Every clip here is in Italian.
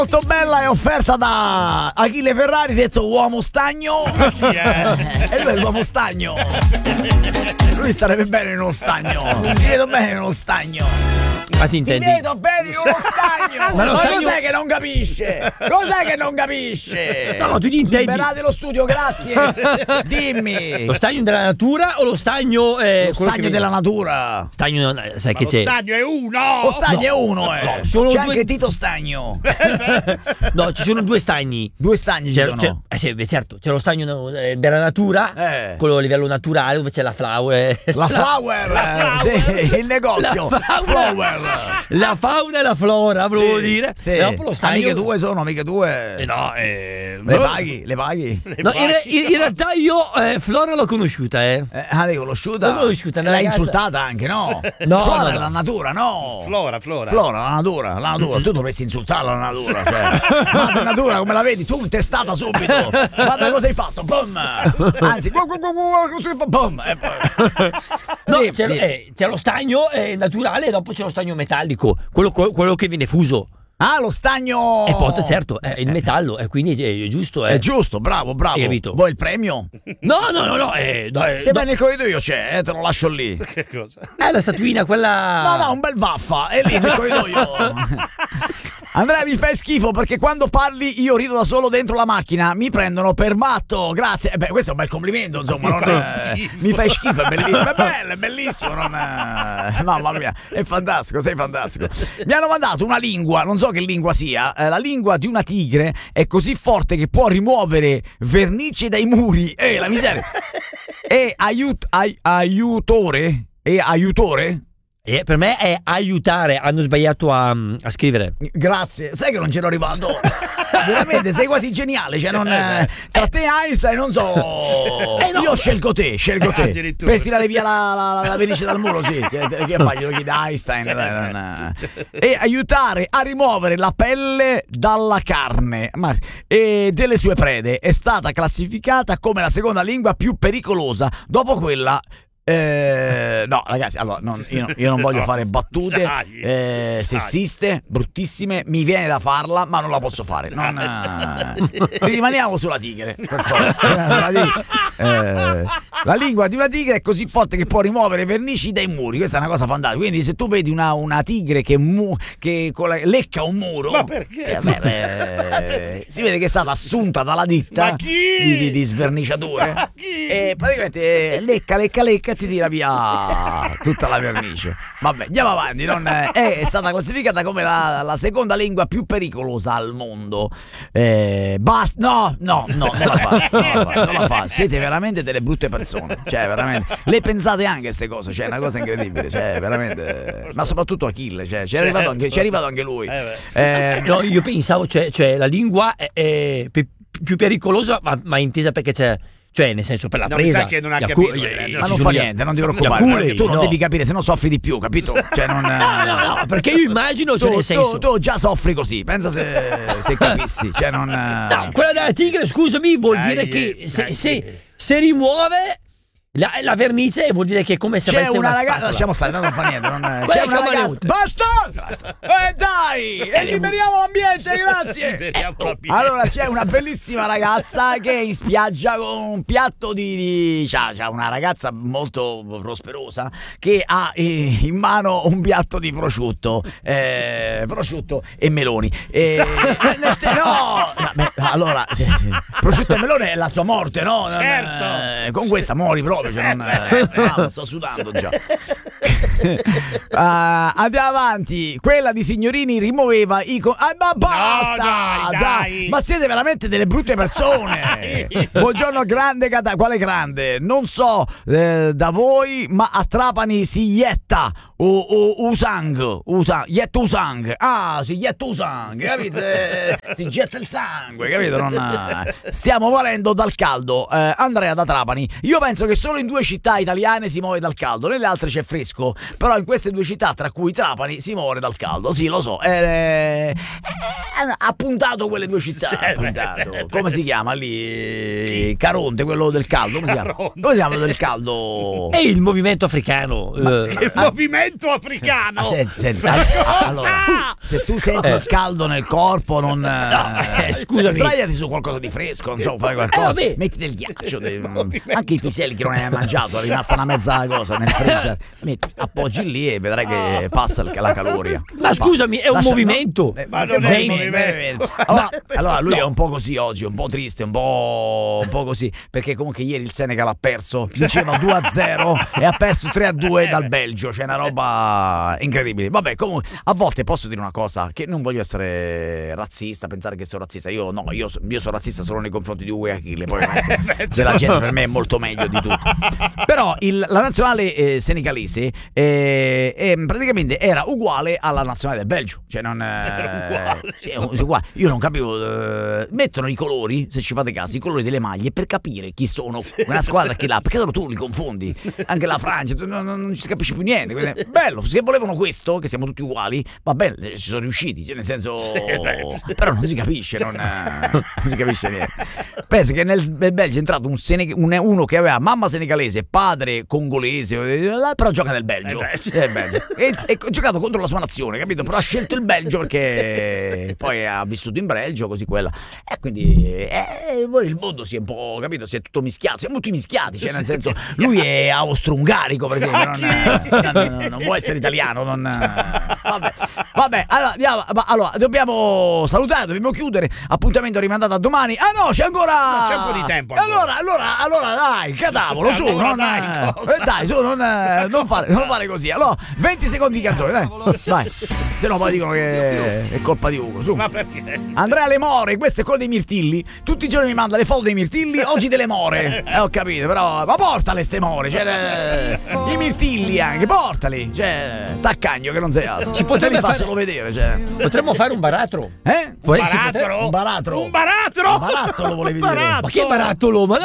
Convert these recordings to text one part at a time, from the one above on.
Molto bella, è offerta da Achille Ferrari, detto uomo stagno. E lui è l'uomo stagno. Lui starebbe bene in uno stagno. Ti vedo bene in uno stagno. Ma ti intendi? Ti vedo bene in uno stagno. Ma lo stagno... cos'è che non capisce? Cos'è che non capisce? No, tu ti intendi? Liberate lo studio, grazie. Dimmi. Lo stagno della natura o lo stagno lo stagno della natura? Stagno, sai che c'è? Lo stagno è uno. Lo stagno è uno, No, sono c'è due... anche Tito Stagno. No, ci sono due stagni. Due stagni ci sono. Sì, certo, c'è lo stagno della natura, quello a livello naturale, dove c'è la flower. La flower, sì, il negozio. La fauna e la flora, volevo dire. Sì. Dopo lo stagno... Amiche tue sono, amiche tue. No, le paghi? No, in realtà io Flora l'ho conosciuta, l'hai conosciuta? L'ho conosciuta, l'hai insultata anche, no? No, Flora no, della natura, no? Flora. La natura. Tu dovresti insultarla, la natura. Cioè. Ma la natura, come la vedi? Tu testata subito. Guarda cosa hai fatto. Boom. Anzi, boom. No, c'è lo stagno naturale e dopo c'è lo stagno metallico, quello che viene fuso. Ah, lo stagno! E poi certo, è il metallo, e quindi è giusto. È giusto, bravo. Hai capito? Vuoi il premio? No. Se vai nel corridoio c'è, te lo lascio lì. Che cosa? La statuina, quella... No, un bel vaffa, è lì nel corridoio. Andrea, mi fai schifo perché quando parli io rido da solo dentro la macchina, mi prendono per matto, grazie. Questo è un bel complimento, insomma. Mi fai schifo, è bellissimo, è bello, è bellissimo. Mamma mia, è fantastico, sei fantastico. Mi hanno mandato una lingua, non so che lingua sia, la lingua di una tigre è così forte che può rimuovere vernice dai muri. La miseria. E aiutore? Per me è aiutare, hanno sbagliato a scrivere. Grazie, sai che non c'ero arrivato. Veramente sei quasi geniale, cioè tra te Einstein non so. Io scelgo te per tirare via la vernice dal muro, sì. Che fai? Glielo chiede Einstein. E aiutare a rimuovere la pelle dalla carne e delle sue prede. È stata classificata come la seconda lingua più pericolosa dopo quella. No, ragazzi, allora io non voglio fare battute sessiste, bruttissime. Mi viene da farla, ma non la posso fare. Rimaniamo sulla tigre, per favore. La lingua di una tigre è così forte che può rimuovere vernici dai muri. Questa è una cosa fantastica. Quindi, se tu vedi una tigre che lecca un muro, ma perché? Si vede che è stata assunta dalla ditta di sverniciature. E praticamente lecca e ti tira via tutta la vernice. Vabbè, andiamo avanti. È stata classificata come la seconda lingua più pericolosa al mondo. Basta. No, non la fa. Siete veramente delle brutte persone. Cioè, veramente. Le pensate anche queste cose. Cioè, è una cosa incredibile. Cioè, veramente. Ma soprattutto Achille. Cioè, ci è arrivato anche lui. No, io pensavo, cioè la lingua è più pericolosa, ma intesa perché c'è. Cioè, nel senso, per la presa. Mi sa che non ha capito. Ma non fa niente, non ti preoccupare. Tu non devi capire, se no soffri di più, capito? Cioè, no, perché io immagino, nel senso. Tu già soffri così, pensa se capissi. Cioè, non. No, quella della tigre, scusami, vuol dire che se rimuove. La vernice vuol dire che è come se avesse una ragazza. Lasciamo stare, non fa niente. C'è una ragazza. Basta! Dai! E liberiamo l'ambiente, grazie! Allora c'è una bellissima ragazza che è in spiaggia con un piatto c'ha una ragazza molto prosperosa che ha in mano un piatto di prosciutto e meloni. Allora, prosciutto e melone è la sua morte, no? Certo! Con questa muori proprio. Sto sudando già. Andiamo avanti. Quella di Signorini rimuoveva ma basta! No, dai. Ma siete veramente delle brutte persone. Buongiorno grande quale grande? Non so da voi, ma a Trapani si ietta Usang. Si ietta Usang, capite? Si getta il sangue, capito? Stiamo morendo dal caldo. Andrea da Trapani. Io penso che solo in 2 città italiane si muove dal caldo, nelle altre c'è fresco. però in queste due città, tra cui Trapani, si muore dal caldo. Sì, lo so. Ha puntato quelle due città. Come si chiama lì? Caronte, quello del caldo. Come si chiama? Come si chiama del caldo? E il movimento africano. Il movimento africano. Senti, allora, se tu senti il caldo nel corpo, non scusami, sdraiati su qualcosa di fresco, non so, fai qualcosa. Metti del ghiaccio, anche i piselli che non hai mangiato, è rimasta una mezza cosa nel freezer. Appoggi lì e vedrai che passa la caloria. Ma scusami, è un movimento. Ma non è un movimento. Allora lui è un po' così oggi, un po' triste, un po' così, perché comunque ieri il Senegal ha perso, diceva 2-0 e ha perso 3-2 dal Belgio, c'è una roba incredibile. Vabbè, comunque a volte posso dire una cosa, che non voglio essere razzista, pensare che sono razzista. Io sono razzista solo nei confronti di Uwe Achille, poi se la gente per me è molto meglio di tutto. Però la nazionale senegalese praticamente era uguale alla nazionale del Belgio, cioè non uguale. Io non capivo, mettono i colori, se ci fate caso, i colori delle maglie per capire chi sono una squadra e chi l'ha, perché tu li confondi. Anche la Francia, non ci capisci più niente. Quindi, bello, se volevano questo, che siamo tutti uguali, va bene, ci sono riusciti, cioè nel senso, però non si capisce, non si capisce niente. Pensa che nel Belgio è entrato uno che aveva mamma senegalese, padre congolese, però gioca nel Belgio. E ha giocato contro la sua nazione, capito? Però ha scelto il Belgio perché poi ha vissuto in Belgio, così quella. E quindi il mondo si è un po', capito? Si è tutto mischiato, siamo tutti mischiati, cioè nel senso, lui è austro-ungarico, per esempio, non può essere italiano, vabbè, allora dobbiamo salutare, dobbiamo chiudere, appuntamento rimandato a domani. Ah no, c'è ancora, c'è un po' di tempo allora dai, catavolo, su, dai, su, non fare così. Allora 20 secondi di canzone, dai, vai, se no poi dicono che è colpa di Ugo, su. Ma perché? Andrea Le More, questo è quello dei mirtilli, tutti i giorni mi manda le foto dei mirtilli, oggi delle more, ho capito, però ma portale ste more, cioè i mirtilli anche, portali, cioè taccagno che non sei altro, ci potrebbe far solo vedere, cioè. Potremmo fare un baratro. Un barattolo? Un barattolo? Barattolo volevi dire? Ma che barattolo? Ma no,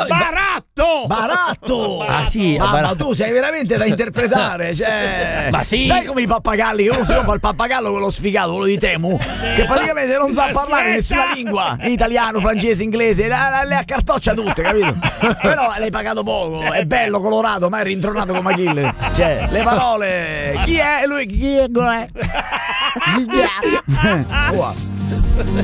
baratto! Ah sì, ma tu sei veramente da interpretare, cioè. Ma sì. Sai come i pappagalli, che uno si compra il pappagallo quello sfigato, quello di Temu, che praticamente non sa parlare nessuna lingua, italiano, francese, inglese, le accartoccia tutte, capito? Però l'hai pagato poco, è bello, colorato, ma è rintronato come Achille. Cioè, le parole, chi è? Lui chi è?